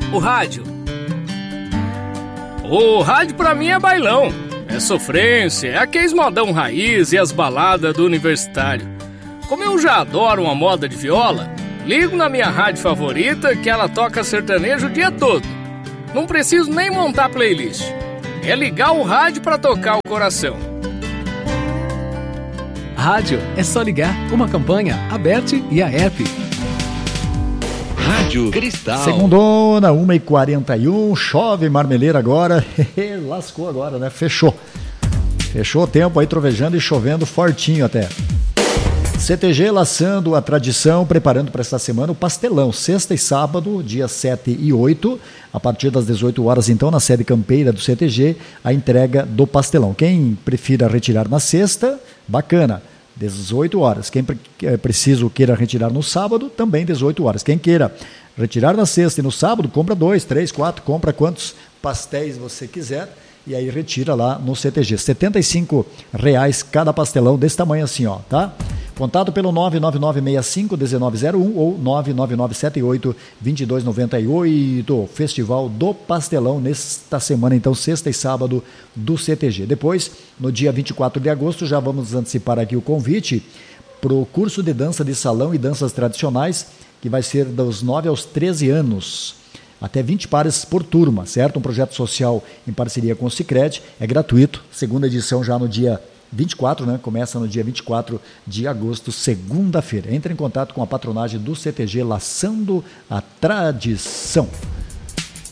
o rádio. O rádio pra mim é bailão, é sofrência, é aqueles modão raiz e as baladas do universitário. Como eu já adoro uma moda de viola, ligo na minha rádio favorita que ela toca sertanejo o dia todo. Não preciso nem montar playlist. É ligar o rádio pra tocar o coração. Rádio é só ligar. Uma campanha, Aberte e a app. Rádio Cristal. Segundona, 1h41, chove Marmeleira agora. Lascou agora, né? Fechou o tempo aí, trovejando e chovendo fortinho até. CTG laçando a tradição, preparando para esta semana o pastelão, sexta e sábado, dia 7 e 8, a partir das 18 horas, então, na sede campeira do CTG, a entrega do pastelão. Quem prefira retirar na sexta, bacana, 18 horas. Quem preciso queira retirar no sábado, também 18 horas. Quem queira retirar na sexta e no sábado, compra 2, 3, 4, compra quantos pastéis você quiser e aí retira lá no CTG. R$ 75 cada pastelão desse tamanho assim, ó, tá? Contato pelo 99965-1901 ou 99978-2298. Festival do Pastelão nesta semana, então, sexta e sábado do CTG. Depois, no dia 24 de agosto, já vamos antecipar aqui o convite para o curso de dança de salão e danças tradicionais, que vai ser dos 9 aos 13 anos. Até 20 pares por turma, certo? Um projeto social em parceria com o Sicredi, é gratuito. Segunda edição já no dia 24, né? Começa no dia 24 de agosto, segunda-feira. Entre em contato com a patronagem do CTG Laçando a Tradição.